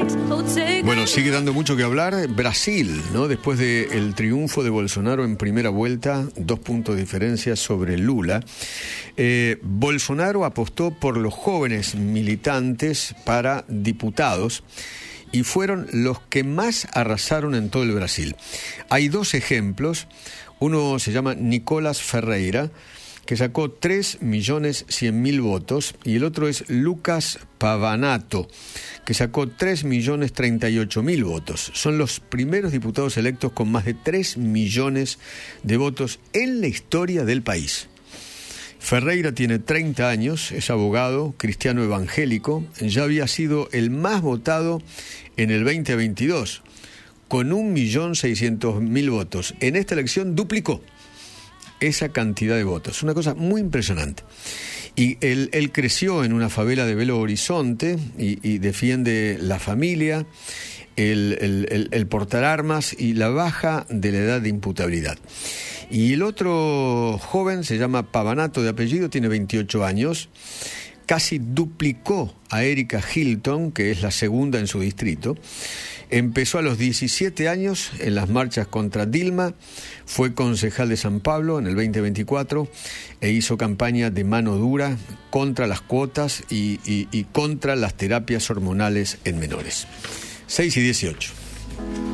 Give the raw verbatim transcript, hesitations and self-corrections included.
Bueno, sigue dando mucho que hablar Brasil, ¿no? Después del triunfo de Bolsonaro en primera vuelta, dos puntos de diferencia sobre Lula. Eh, Bolsonaro apostó por los jóvenes militantes para diputados y fueron los que más arrasaron en todo el Brasil. Hay dos ejemplos. Uno se llama Nicolás Ferreira, que sacó tres millones cien mil votos, y el otro es Lucas Pavanato, que sacó tres millones treinta y ocho mil votos. Son los primeros diputados electos con más de tres millones de votos en la historia del país. Ferreira tiene treinta años, es abogado, cristiano evangélico, ya había sido el más votado en el veinte veintidós, con un millón seiscientos mil votos. En esta elección duplicó esa cantidad de votos, una cosa muy impresionante. Y él, él creció en una favela de Belo Horizonte y, y defiende la familia, el, el, el, el portar armas y la baja de la edad de imputabilidad. Y el otro joven se llama Pavanato de apellido, tiene veintiocho años, casi duplicó a Erika Hilton, que es la segunda en su distrito. Empezó a los diecisiete años en las marchas contra Dilma, fue concejal de San Pablo en el veinte veinticuatro e hizo campaña de mano dura contra las cuotas y, y, y contra las terapias hormonales en menores. seis y dieciocho.